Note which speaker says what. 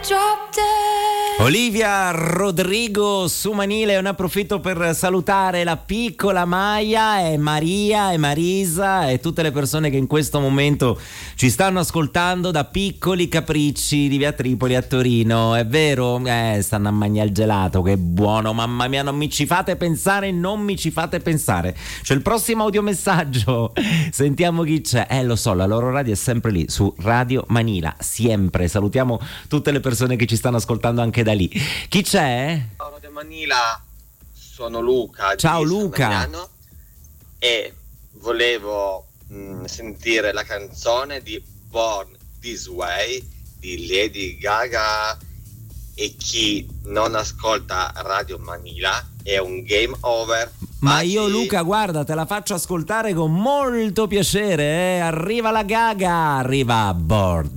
Speaker 1: Olivia Rodrigo su Manile. Ne approfitto per salutare la piccola Maya e Maria e Marisa e tutte le persone che in questo momento ci stanno ascoltando da Piccoli Capricci di via Tripoli a Torino. È vero? Stanno a mangiare il gelato, che buono, mamma mia, non mi ci fate pensare. C'è il prossimo audiomessaggio, sentiamo chi c'è. Lo so, la loro radio è sempre lì su Radio Manila, sempre. Salutiamo tutte le persone che ci stanno ascoltando anche da lì. Chi c'è?
Speaker 2: Ciao Radio Manila, sono Luca.
Speaker 1: Ciao
Speaker 2: di
Speaker 1: Luca.
Speaker 2: Samagnano, e volevo sentire la canzone di Born This Way di Lady Gaga. E chi non ascolta Radio Manila è un game over.
Speaker 1: Ma io Luca, guarda, te la faccio ascoltare con molto piacere. Arriva la Gaga, arriva Born